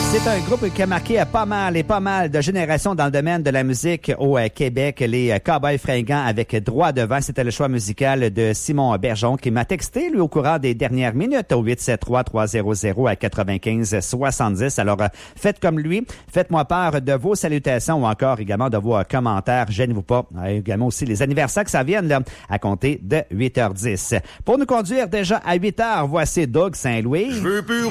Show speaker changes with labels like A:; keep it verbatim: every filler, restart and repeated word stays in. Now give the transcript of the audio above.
A: C'est un groupe qui a marqué pas mal et pas mal de générations dans le domaine de la musique au Québec, les Cowboys Fringants avec Droit devant. C'était le choix musical de Simon Bergeron qui m'a texté, lui, au courant des dernières minutes au huit sept trois trois zéro zéro à quatre-vingt-quinze soixante-dix. Alors, faites comme lui, faites-moi part de vos salutations ou encore également de vos commentaires. Gênez-vous pas. Également aussi les anniversaires que ça vienne là, à compter de huit heures dix. Pour nous conduire déjà à huit heures, voici Doug Saint-Louis.
B: Je veux plus